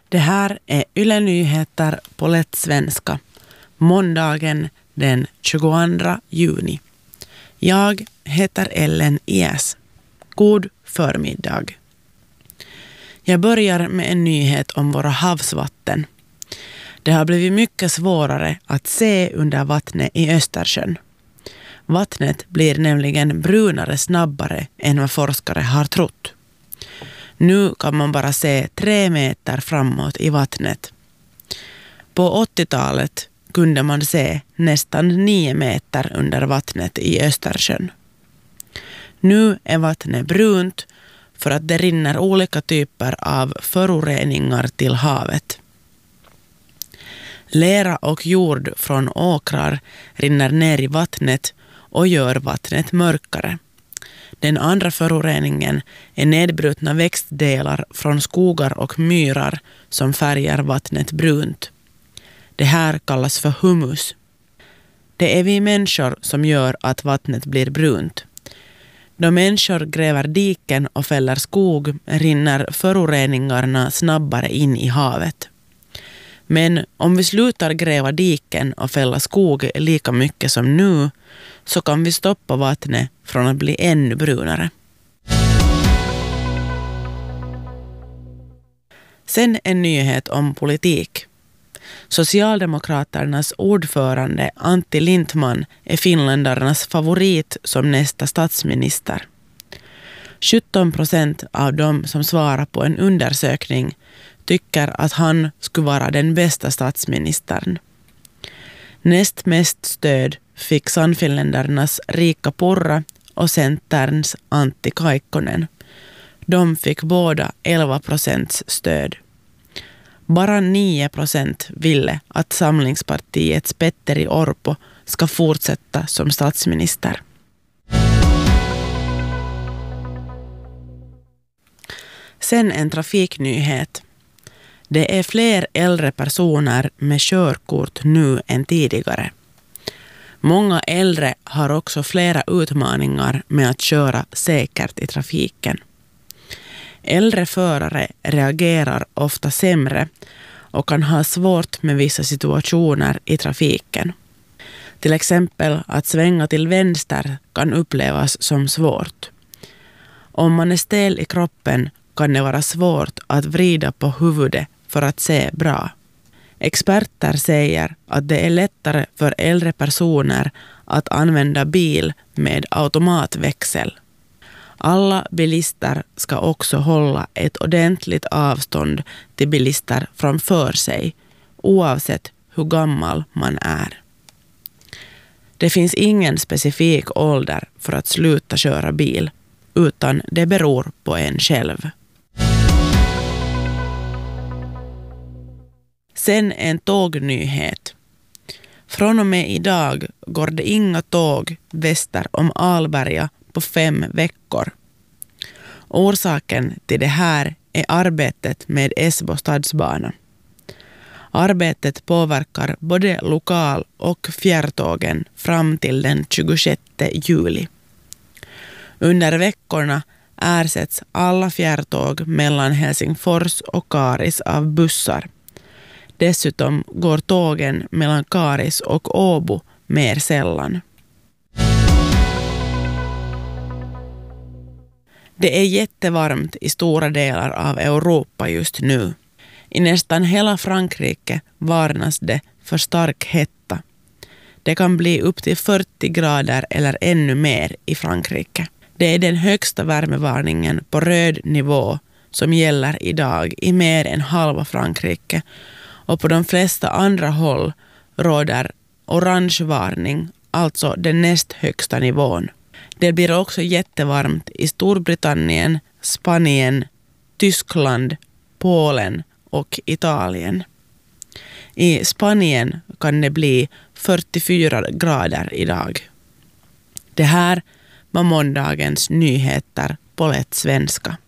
Det här är Yle Nyheter på lätt svenska, måndagen den 22 juni. Jag heter Ellen Iäs. God förmiddag. Jag börjar med en nyhet om våra havsvatten. Det har blivit mycket svårare att se under vattnet i Östersjön. Vattnet blir nämligen brunare snabbare än vad forskare har trott. Nu kan man bara se 3 meter framåt i vattnet. På 80-talet kunde man se nästan 9 meter under vattnet i Östersjön. Nu är vattnet brunt för att det rinner olika typer av föroreningar till havet. Lera och jord från åkrar rinner ner i vattnet och gör vattnet mörkare. Den andra föroreningen är nedbrutna växtdelar från skogar och myrar som färgar vattnet brunt. Det här kallas för humus. Det är vi människor som gör att vattnet blir brunt. Då människor gräver diken och fäller skog rinner föroreningarna snabbare in i havet. Men om vi slutar gräva diken och fälla skog lika mycket som nu så kan vi stoppa vattnet från att bli ännu brunare. Sen en nyhet om politik. Socialdemokraternas ordförande Antti Lindtman är finländarnas favorit som nästa statsminister. 17% av dem som svarar på en undersökning tycker att han skulle vara den bästa statsministern. Näst mest stöd fick Sannfinländarnas Riikka Purra och Centerns Antti Kaikkonen. De fick båda 11% stöd. Bara 9% ville att Samlingspartiets Petteri Orpo ska fortsätta som statsminister. Sen en trafiknyhet. Det är fler äldre personer med körkort nu än tidigare. Många äldre har också flera utmaningar med att köra säkert i trafiken. Äldre förare reagerar ofta sämre och kan ha svårt med vissa situationer i trafiken. Till exempel att svänga till vänster kan upplevas som svårt. Om man är stel i kroppen kan det vara svårt att vrida på huvudet för att se bra. Experter säger att det är lättare för äldre personer att använda bil med automatväxel. Alla bilister ska också hålla ett ordentligt avstånd till bilister framför sig, oavsett hur gammal man är. Det finns ingen specifik ålder för att sluta köra bil, utan det beror på en själv. Sen en tågnyhet. Från och med idag går det inga tåg väster om Alberga på 5 veckor. Orsaken till det här är arbetet med Esbo stadsbana. Arbetet påverkar både lokal- och fjärrtågen fram till den 26 juli. Under veckorna ersätts alla fjärrtåg mellan Helsingfors och Karis av bussar. Dessutom går tågen mellan Karis och Åbo mer sällan. Det är jättevarmt i stora delar av Europa just nu. I nästan hela Frankrike varnas det för stark hetta. Det kan bli upp till 40 grader eller ännu mer i Frankrike. Det är den högsta värmevarningen på röd nivå som gäller idag i mer än halva Frankrike. Och på de flesta andra håll råder orange varning, alltså den näst högsta nivån. Det blir också jättevarmt i Storbritannien, Spanien, Tyskland, Polen och Italien. I Spanien kan det bli 44 grader idag. Det här var måndagens nyheter på lätt svenska.